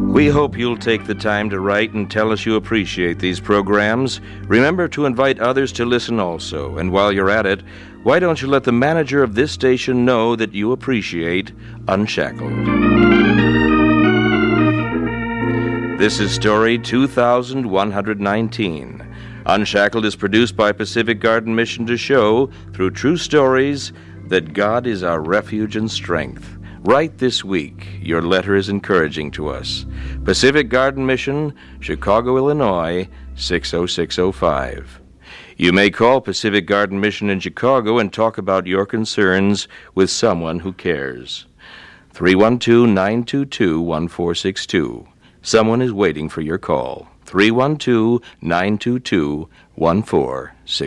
We hope you'll take the time to write and tell us you appreciate these programs. Remember to invite others to listen also. And while you're at it, why don't you let the manager of this station know that you appreciate Unshackled? This is story 2119. Unshackled is produced by Pacific Garden Mission to show, through true stories, that God is our refuge and strength. Write this week. Your letter is encouraging to us. Pacific Garden Mission, Chicago, Illinois, 60605. You may call Pacific Garden Mission in Chicago and talk about your concerns with someone who cares. 312-922-1462. Someone is waiting for your call. 312-922-1462.